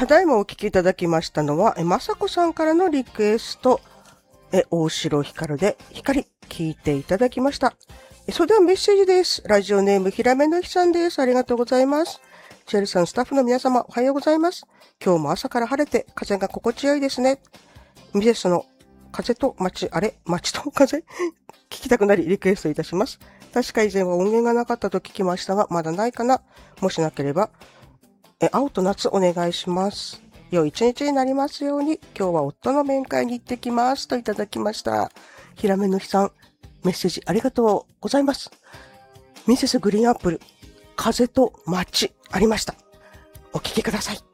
ただいまお聞きいただきましたのは、まさこさんからのリクエスト、大城ひかるで光、聞いていただきました。それではメッセージです。ラジオネームひらめのひさんです。ありがとうございます。チェルさん、スタッフの皆様、おはようございます。今日も朝から晴れて、風が心地よいですね。ミセスの風と街と風聞きたくなりリクエストいたします。確か以前は音源がなかったと聞きましたが、まだないかな。もしなければ、青と夏お願いします。良い一日になりますように、今日は夫の面会に行ってきますといただきました。ひらめのひさん、メッセージありがとうございます。ミセスグリーンアップル、風と街ありました。お聞きください。